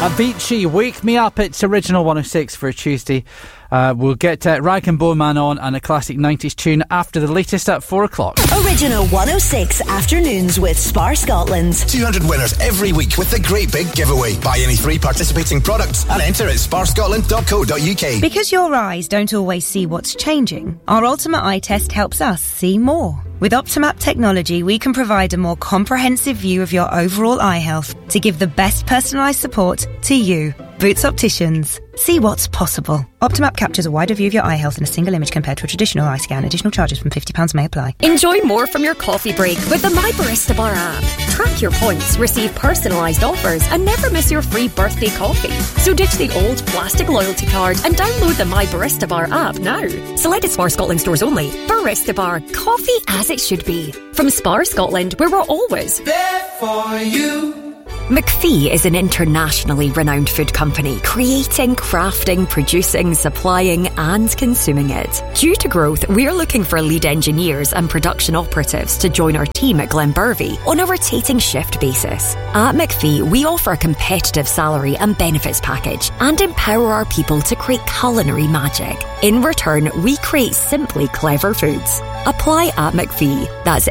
Avicii, Wake Me Up. It's Original 106 for a Tuesday. We'll get Rag and Bone Man on and a classic 90s tune after the latest at 4 o'clock. Original 106 afternoons with Spar Scotland. 200 winners every week with the great big giveaway. Buy any 3 participating products and enter at sparscotland.co.uk. Because your eyes don't always see what's changing, our Ultimate Eye Test helps us see more. With Optimap technology, we can provide a more comprehensive view of your overall eye health to give the best personalised support to you. Boots Opticians. See what's possible. Optimap captures a wider view of your eye health in a single image compared to a traditional eye scan. Additional charges from £50 may apply. Enjoy more from your coffee break with the My Barista Bar app. Track your points, receive personalised offers and never miss your free birthday coffee. So ditch the old plastic loyalty card and download the My Barista Bar app now. Selected Spar Scotland stores only. Barista Bar. Coffee as it should be. From Spar Scotland, where we're always there for you. McPhee is an internationally renowned food company creating, crafting, producing, supplying and consuming it. Due to growth, we're looking for lead engineers and production operatives to join our team at Glenbervie on a rotating shift basis. At McPhee, we offer a competitive salary and benefits package and empower our people to create culinary magic. In return, we create simply clever foods. Apply at McPhee. That's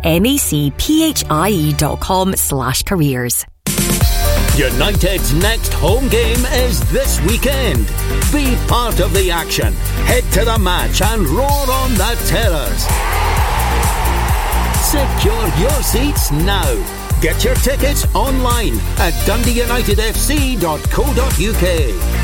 macphie.com/careers. United's next home game is this weekend. Be part of the action. Head to the match and roar on the terrace. Secure your seats now. Get your tickets online at dundeeunitedfc.co.uk.